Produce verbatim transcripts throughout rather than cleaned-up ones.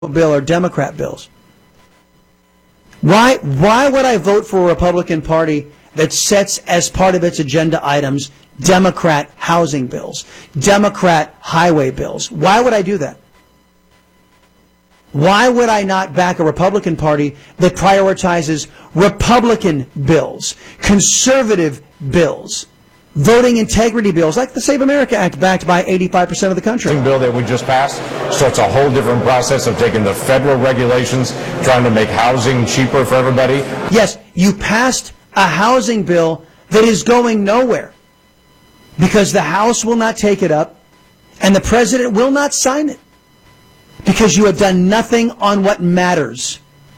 bill are Democrat bills. Why, why would I vote for a Republican Party that sets as part of its agenda items Democrat housing bills, Democrat highway bills? Why would I do that? Why would I not back a Republican Party that prioritizes Republican bills, conservative bills, voting integrity bills, like the Save America Act backed by eighty-five percent of the country? The bill that we just passed starts a whole different process of taking the federal regulations, trying to make housing cheaper for everybody. Yes, you passed a housing bill that is going nowhere because the House will not take it up and the President will not sign it because you have done nothing on what matters,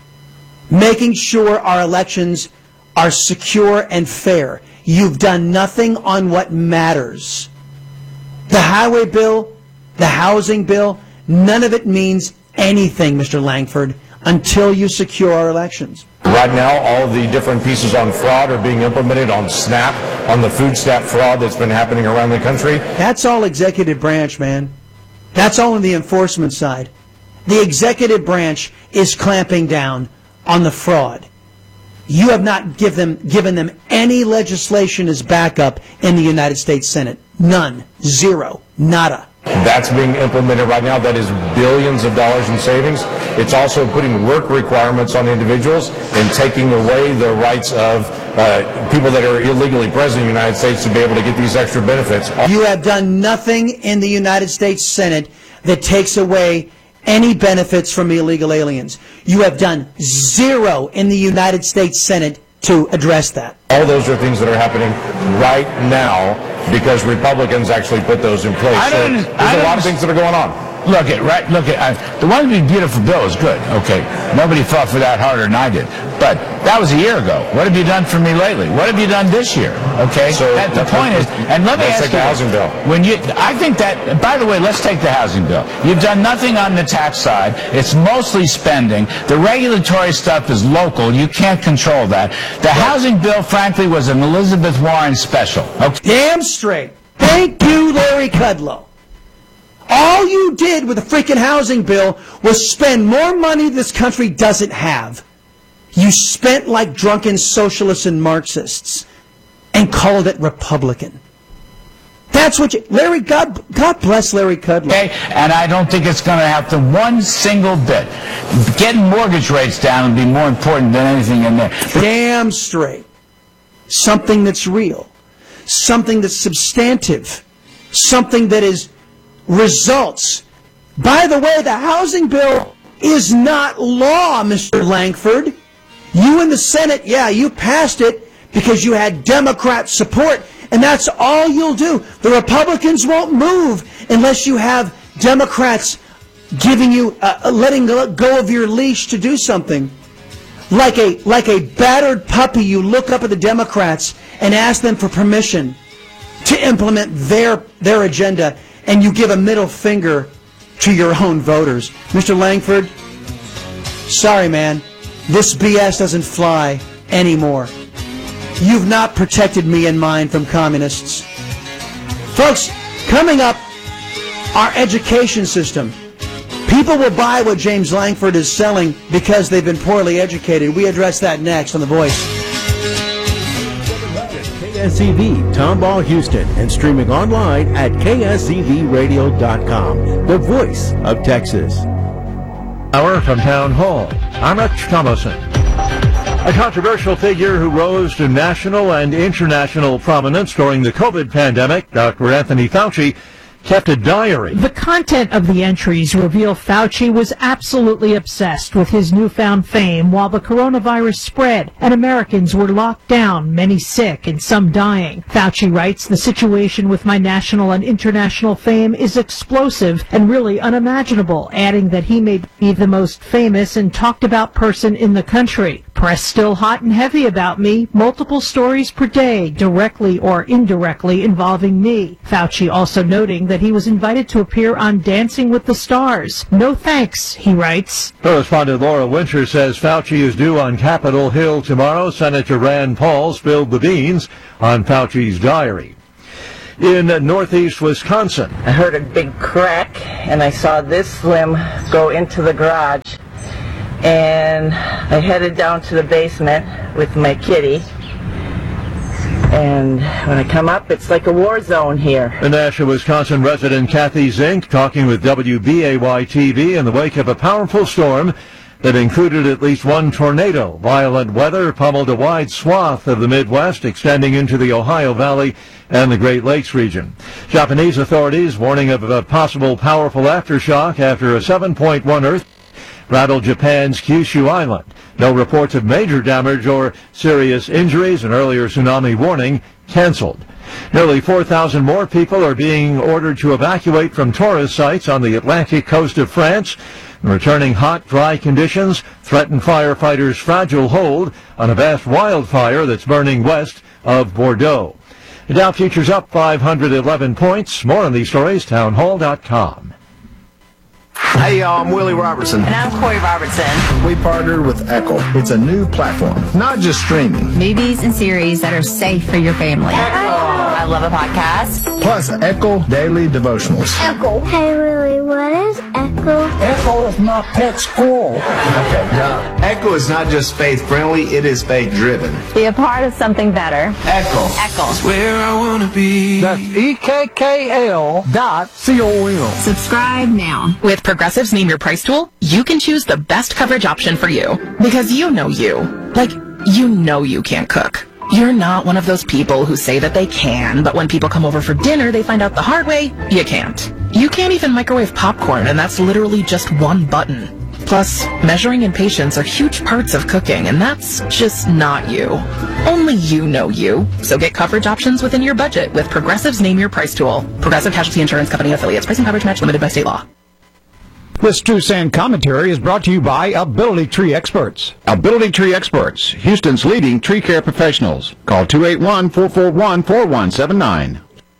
making sure our elections are secure and fair. You've done nothing on what matters. The highway bill, the housing bill, none of it means anything, Mister Langford, until you secure our elections. Right now, all of the different pieces on fraud are being implemented on SNAP, on the food stamp fraud that's been happening around the country. That's all executive branch, man. That's all on the enforcement side. The executive branch is clamping down on the fraud. You have not give them, given them any legislation as backup in the United States Senate. None. Zero. Nada. That's being implemented right now. That is billions of dollars in savings. It's also putting work requirements on individuals and taking away the rights of uh, people that are illegally present in the United States to be able to get these extra benefits. You have done nothing in the United States Senate that takes away any benefits from illegal aliens. You have done zero in the United States Senate to address that. All those are things that are happening right now because Republicans actually put those in place. I don't, so there's I a lot don't, of things that are going on. Look at right. Look at uh, the one big beautiful bill is good. Okay, nobody fought for that harder than I did. But that was a year ago. What have you done for me lately? What have you done this year? Okay, so that, the point is, and let me let's ask take you, the housing bill. When you, I think that. By the way, let's take the housing bill. You've done nothing on the tax side. It's mostly spending. The regulatory stuff is local. You can't control that. The housing bill, frankly, was an Elizabeth Warren special. Okay? Damn straight. Thank you, Larry Kudlow. All you did with the freaking housing bill was spend more money this country doesn't have. You spent like drunken socialists and Marxists and called it Republican. That's what you... Larry, God, God bless Larry Kudlow. Okay, and I don't think it's going to happen one single bit. Getting mortgage rates down would be more important than anything in there. Damn straight. Something that's real. Something that's substantive. Something that is... results. By the way, the housing bill is not law, Mister Langford. You in the Senate, yeah, you passed it because you had Democrat support, and that's all you'll do. The Republicans won't move unless you have Democrats giving you, uh, letting go of your leash to do something. Like a, like a battered puppy, you look up at the Democrats and ask them for permission to implement their, their agenda. And you give a middle finger to your own voters. Mister Langford, sorry, man. This B S doesn't fly anymore. You've not protected me and mine from communists. Folks, coming up, our education system. People will buy what James Langford is selling because they've been poorly educated. We address that next on The Voice. K S E V Tomball Houston and streaming online at K S E V radio dot com, the voice of Texas. Hour from Town Hall. I'm Rich Thomason. A controversial figure who rose to national and international prominence during the COVID pandemic, Doctor Anthony Fauci, kept a diary. The content of the entries reveal Fauci was absolutely obsessed with his newfound fame while the coronavirus spread and Americans were locked down, many sick and some dying. Fauci writes, "The situation with my national and international fame is explosive and really unimaginable," adding that he may be the most famous and talked about person in the country. Press still hot and heavy about me, multiple stories per day, directly or indirectly involving me. Fauci also noting that he was invited to appear on Dancing with the Stars. No thanks, he writes. Correspondent Laura Winter says Fauci is due on Capitol Hill tomorrow. Senator Rand Paul spilled the beans on Fauci's diary. in northeast Wisconsin. I heard a big crack, and I saw this limb go into the garage. And I headed down to the basement with my kitty. And when I come up, it's like a war zone here. The Nashua, Wisconsin resident Kathy Zink talking with W B A Y T V in the wake of a powerful storm that included at least one tornado. Violent weather pummeled a wide swath of the Midwest, extending into the Ohio Valley and the Great Lakes region. Japanese authorities warning of a possible powerful aftershock after a seven point one earthquake rattled Japan's Kyushu Island. No reports of major damage or serious injuries. An earlier tsunami warning canceled. Nearly four thousand more people are being ordered to evacuate from tourist sites on the Atlantic coast of France. Returning hot, dry conditions threaten firefighters' fragile hold on a vast wildfire that's burning west of Bordeaux. The Dow futures up five hundred eleven points. More on these stories, townhall dot com. Hey y'all, I'm Willie Robertson. And I'm Corey Robertson. We partnered with Echo. It's a new platform, not just streaming. Movies and series that are safe for your family. Echo. I love a podcast. Plus Echo Daily Devotionals. Echo. Hey Willie, what is Echo? Echo is not pet school. Okay, now, Echo is not just faith-friendly, it is faith-driven. Be a part of something better. Echo. Echo. It's where I want to be. That's E K K L dot C O M. Subscribe now. With Progressive's Name Your Price tool, you can choose the best coverage option for you. Because you know you. Like, you know you can't cook. You're not one of those people who say that they can, but when people come over for dinner, they find out the hard way, you can't. You can't even microwave popcorn, and that's literally just one button. Plus, measuring and patience are huge parts of cooking, and that's just not you. Only you know you. So get coverage options within your budget with Progressive's Name Your Price tool. Progressive Casualty Insurance Company affiliates. Price and coverage match limited by state law. This True Sand commentary is brought to you by Ability Tree Experts. Ability Tree Experts, Houston's leading tree care professionals. Call two eight one, four four one, four one seven nine.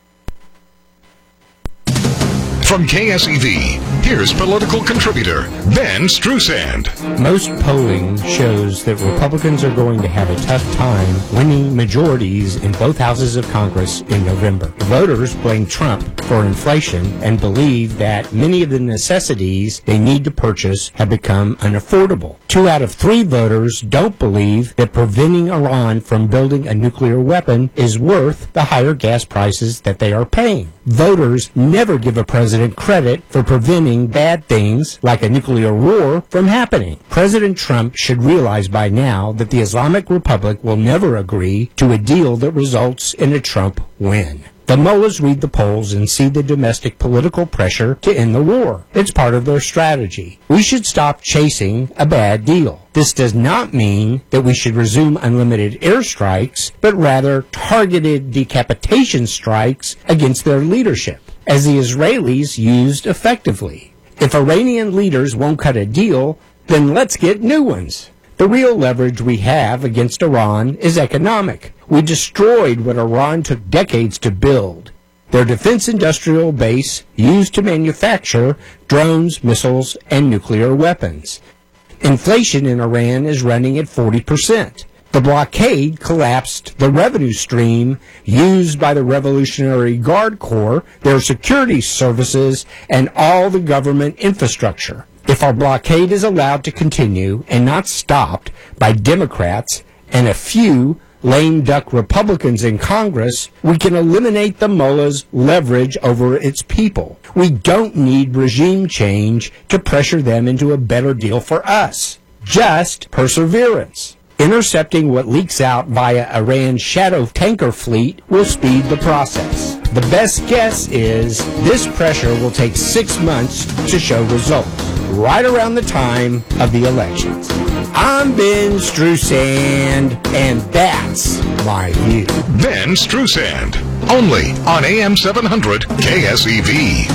From K S E V, here's political contributor Ben Strusand. Most polling shows that Republicans are going to have a tough time winning majorities in both houses of Congress in November. Voters blame Trump for inflation and believe that many of the necessities they need to purchase have become unaffordable. Two out of three voters don't believe that preventing Iran from building a nuclear weapon is worth the higher gas prices that they are paying. Voters never give a president credit for preventing bad things like a nuclear war from happening. President Trump should realize by now that the Islamic Republic will never agree to a deal that results in a Trump win. The mullahs read the polls and see the domestic political pressure to end the war. It's part of their strategy. We should stop chasing a bad deal. This does not mean that we should resume unlimited airstrikes, but rather targeted decapitation strikes against their leadership, as the Israelis used effectively. If Iranian leaders won't cut a deal, then let's get new ones. The real leverage we have against Iran is economic. We destroyed what Iran took decades to build. Their defense industrial base used to manufacture drones, missiles, and nuclear weapons. Inflation in Iran is running at forty percent. The blockade collapsed the revenue stream used by the Revolutionary Guard Corps, their security services, and all the government infrastructure. If our blockade is allowed to continue and not stopped by Democrats and a few lame duck Republicans in Congress, we can eliminate the mullah's leverage over its people. We don't need regime change to pressure them into a better deal for us. Just perseverance. Intercepting what leaks out via Iran's shadow tanker fleet will speed the process. The best guess is this pressure will take six months to show results, right around the time of the elections. I'm Ben Strusand, and that's my view. Ben Strusand, only on A M seven hundred K S E V.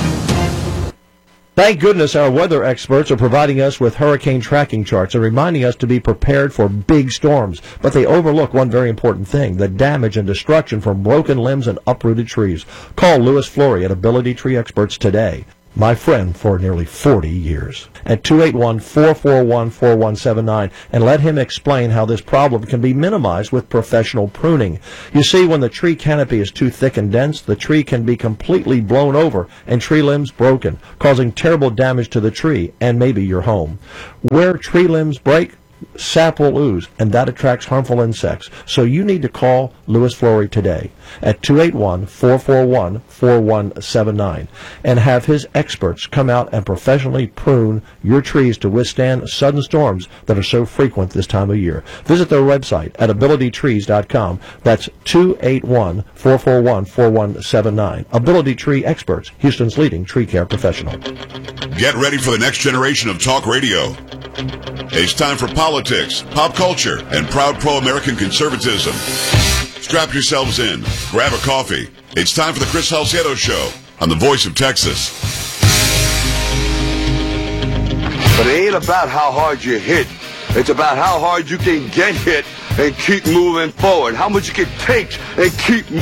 Thank goodness our weather experts are providing us with hurricane tracking charts and reminding us to be prepared for big storms. But they overlook one very important thing, the damage and destruction from broken limbs and uprooted trees. Call Louis Flory at Ability Tree Experts today. my friend for nearly forty years, at two eight one, four four one, four one seven nine, and let him explain how this problem can be minimized with professional pruning. You see, when the tree canopy is too thick and dense, the tree can be completely blown over and tree limbs broken, causing terrible damage to the tree and maybe your home. Where tree limbs break, sap will ooze, and that attracts harmful insects. So you need to call Louis Flory today at two eight one, four four one, four one seven nine and have his experts come out and professionally prune your trees to withstand sudden storms that are so frequent this time of year. Visit their website at ability trees dot com. That's two eight one, four four one, four one seven nine. Ability Tree Experts, Houston's leading tree care professional. Get ready for the next generation of talk radio. It's time for politics, pop culture, and proud pro-American conservatism. Strap yourselves in, grab a coffee. It's time for the Chris Salcedo Show on the Voice of Texas. But it ain't about how hard you hit. It's about how hard you can get hit and keep moving forward. How much you can take and keep moving.